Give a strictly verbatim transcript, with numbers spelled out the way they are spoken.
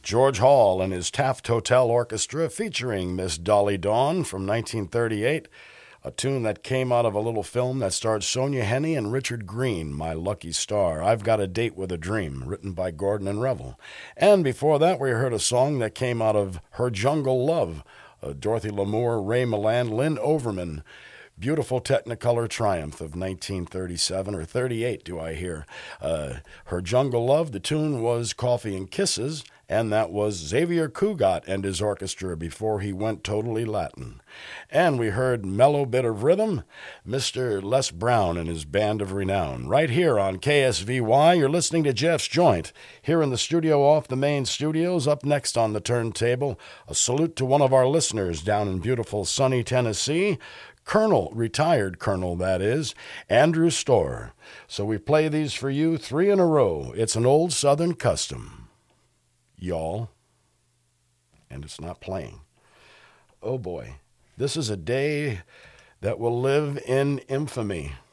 George Hall and his Taft Hotel Orchestra featuring Miss Dolly Dawn from nineteen thirty-eight, a tune that came out of a little film that starred Sonia Henney and Richard Green, My Lucky Star, I've Got a Date with a Dream, written by Gordon and Revel. And before that, we heard a song that came out of Her Jungle Love, uh, Dorothy Lamour, Ray Milland, Lynn Overman, beautiful Technicolor Triumph of nineteen thirty-seven, or thirty-eight, do I hear. Uh, Her Jungle Love, the tune was Coffee and Kisses, and that was Xavier Cugat and his orchestra before he went totally Latin. And we heard Mellow Bit of Rhythm, Mister Les Brown and his Band of Renown. Right here on K S V Y, you're listening to Jeff's Joint. Here in the studio off the main studios, up next on the turntable, a salute to one of our listeners down in beautiful sunny Tennessee, Colonel, retired Colonel, that is, Andrew Storr. So we play these for you three in a row. It's an old Southern custom, y'all, and it's not playing. Oh boy, this is a day that will live in infamy.